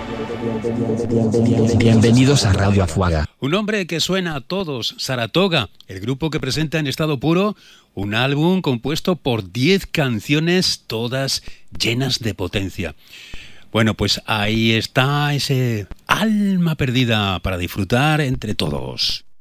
Bienvenidos a Radio Azuaga. Un hombre que suena a todos, Saratoga, el grupo que presenta en estado puro un álbum compuesto por 10 canciones, todas llenas de potencia. Bueno, pues ahí está ese alma perdida para disfrutar entre todos.